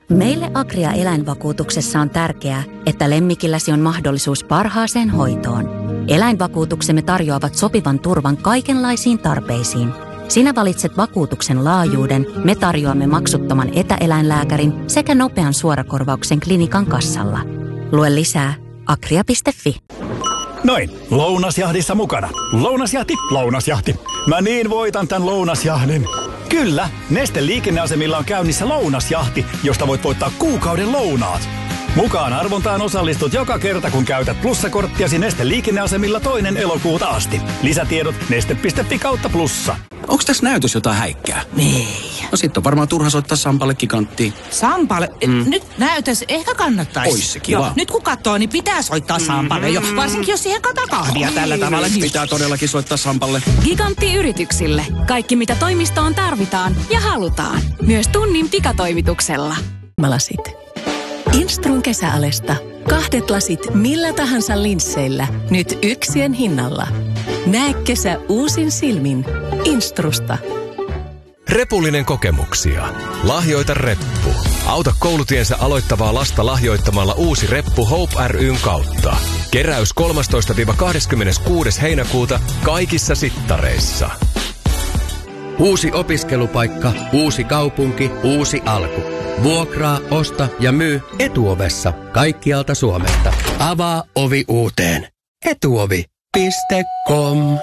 Meille Agria eläinvakuutuksessa on tärkeää, että lemmikilläsi on mahdollisuus parhaaseen hoitoon. Eläinvakuutuksemme tarjoavat sopivan turvan kaikenlaisiin tarpeisiin. Sinä valitset vakuutuksen laajuuden, me tarjoamme maksuttoman etäeläinlääkärin sekä nopean suorakorvauksen klinikan kassalla. Lue lisää agria.fi. Noin, lounasjahdissa mukana. Lounasjahti, lounasjahti. Mä niin voitan tän lounasjahdin. Kyllä, Neste liikenneasemilla on käynnissä lounasjahti, josta voit voittaa kuukauden lounaat. Mukaan arvontaan osallistut joka kerta, kun käytät plussakorttiasi Neste liikenneasemilla 2. elokuuta asti. Lisätiedot neste.fi/plussa. Onks tässä näytös jotain häikkää? Ei. No sit on varmaan turha soittaa Sampalle giganttiin. Sampalle? Nyt näytös ehkä kannattaisi. Ois se kiva. No, nyt kun katsoo, niin pitää soittaa Sampalle jo. Varsinkin jos siihen kahvia tällä tavalla. Pitää todellakin soittaa Sampalle. Gigantti-yrityksille. Kaikki mitä toimistoon tarvitaan ja halutaan. Myös tunnin pikatoimituksella. Lasit. Instrun kesäalesta. 2 lasit millä tahansa linsseillä. Nyt yksien hinnalla. Näe kesä uusin silmin. Instrusta. Repullinen kokemuksia. Lahjoita reppu. Auta koulutiensä aloittavaa lasta lahjoittamalla uusi reppu Hope ry:n kautta. Keräys 13-26. heinäkuuta kaikissa sittareissa. Uusi opiskelupaikka, uusi kaupunki, uusi alku. Vuokraa, osta ja myy Etuovessa kaikkialta Suomesta. Avaa ovi uuteen. Etuovi.com